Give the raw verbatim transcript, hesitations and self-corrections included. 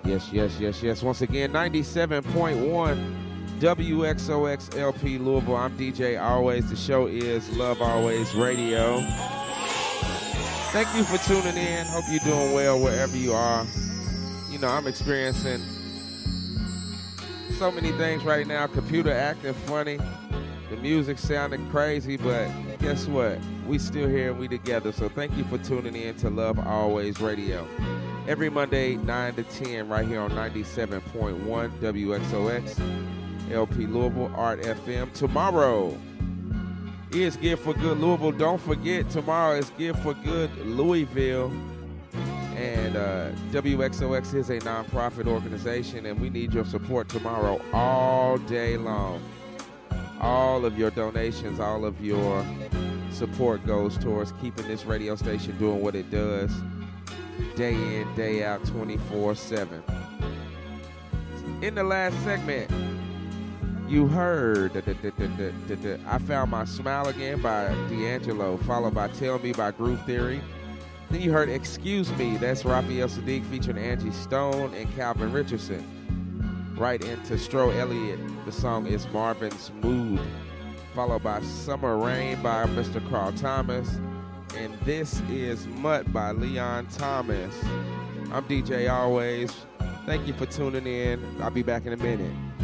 Yes, yes, yes, yes. Once again, ninety-seven point one W X O X L P Louisville. I'm D J Always. The show is Love Always Radio. Thank you for tuning in. Hope you're doing well wherever you are. You know, I'm experiencing so many things right now. Computer acting funny. The music sounding crazy, but guess what? We still here and we together. So thank you for tuning in to Love Always Radio. Every Monday, nine to ten, right here on ninety-seven point one W X O X, L P Louisville, Art F M. Tomorrow is Give for Good Louisville. Don't forget, tomorrow is Give for Good Louisville. And uh, W X O X is a nonprofit organization, and we need your support tomorrow all day long. All of your donations, all of your support goes towards keeping this radio station doing what it does day in, day out, twenty-four seven. In the last segment, you heard da, da, da, da, da, da, da, I Found My Smile Again by D'Angelo, followed by Tell Me by Groove Theory. Then you heard Excuse Me, that's Raphael Sadiq featuring Angie Stone and Calvin Richardson. Right into Stro Elliott, the song is Marvin's Mood, followed by Summer Rain by Mister Carl Thomas, and this is Mutt by Leon Thomas. I'm D J Always. Thank you for tuning in. I'll be back in a minute.